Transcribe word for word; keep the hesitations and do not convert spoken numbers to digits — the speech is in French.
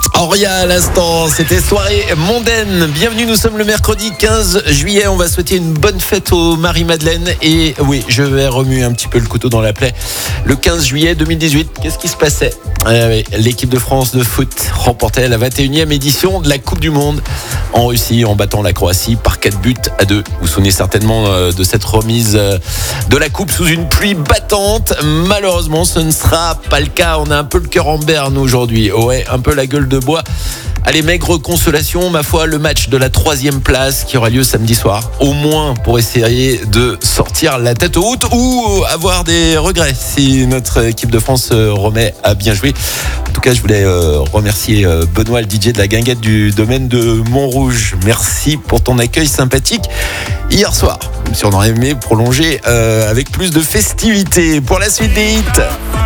Auria à l'instant, c'était soirée mondaine. Bienvenue, nous sommes le mercredi quinze juillet. On va souhaiter une bonne fête aux Marie-Madeleine. Et oui, je vais remuer un petit peu le couteau dans la plaie. Le quinze juillet deux mille dix-huit, qu'est-ce qui se passait ? euh, oui, L'équipe de France de foot remportait la vingt et unième édition de la Coupe du Monde en Russie en battant la Croatie par quatre buts à deux. Vous vous souvenez certainement de cette remise de la Coupe sous une pluie battante. Malheureusement, ce ne sera pas le cas. On a un peu le cœur en berne aujourd'hui. Ouais, un peu la gueule de bois. Allez, maigre consolation, ma foi, le match de la troisième place qui aura lieu samedi soir. Au moins pour essayer de sortir la tête haute ou avoir des regrets si notre équipe de France se remet à bien jouer. En tout cas, je voulais remercier Benoît, le D J de la guinguette du domaine de Montrouge. Merci pour ton accueil sympathique hier soir. Même si on aurait aimé prolonger avec plus de festivités. Pour la suite des hits,